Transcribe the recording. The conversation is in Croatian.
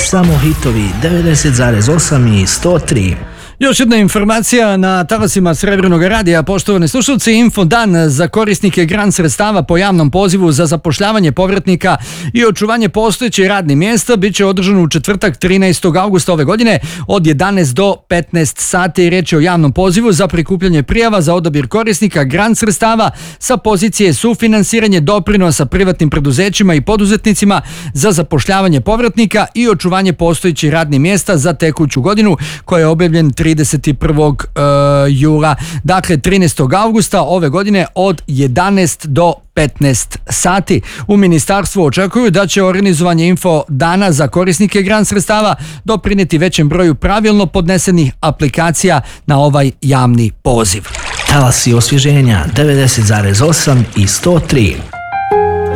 Samo hitovi 90,8 i 103. Još jedna informacija na talasima Srebrnog radija, poštovani slušalci. Infodan za korisnike grant sredstava po javnom pozivu za zapošljavanje povratnika i očuvanje postojećih radnih mjesta bit će održan u četvrtak 13. augusta ove godine od 11 do 15 sati. Riječ je o javnom pozivu za prikupljanje prijava za odabir korisnika grant sredstava sa pozicije sufinansiranje doprinosa privatnim preduzećima i poduzetnicima za zapošljavanje povratnika i očuvanje postojećih radnih mjesta za tekuću godinu, koja je objavljen 31. jula. Dakle, 13. augusta ove godine od 11 do 15 sati. U ministarstvu očekuju da će organizovanje info dana za korisnike grant sredstava doprinijeti većem broju pravilno podnesenih aplikacija na ovaj javni poziv. Talasi osvježenja 90,8 i 103.